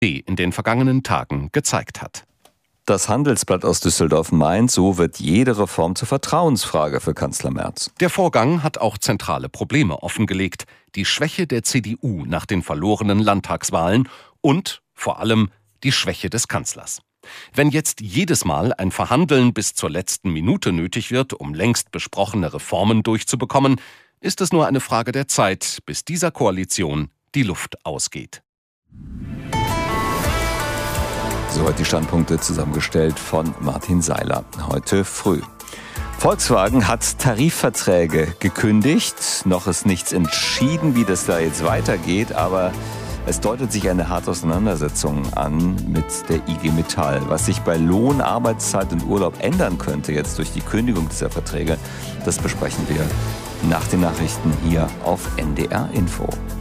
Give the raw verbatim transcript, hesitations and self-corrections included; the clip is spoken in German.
in den vergangenen Tagen gezeigt hat. Das Handelsblatt aus Düsseldorf meint, so wird jede Reform zur Vertrauensfrage für Kanzler Merz. Der Vorgang hat auch zentrale Probleme offengelegt. Die Schwäche der C D U nach den verlorenen Landtagswahlen und vor allem die Schwäche des Kanzlers. Wenn jetzt jedes Mal ein Verhandeln bis zur letzten Minute nötig wird, um längst besprochene Reformen durchzubekommen, ist es nur eine Frage der Zeit, bis dieser Koalition die Luft ausgeht. Soweit die Standpunkte zusammengestellt von Martin Seiler heute früh. Volkswagen hat Tarifverträge gekündigt. Noch ist nichts entschieden, wie das da jetzt weitergeht, aber es deutet sich eine harte Auseinandersetzung an mit der I G Metall. Was sich bei Lohn, Arbeitszeit und Urlaub ändern könnte jetzt durch die Kündigung dieser Verträge, das besprechen wir nach den Nachrichten hier auf N D R Info.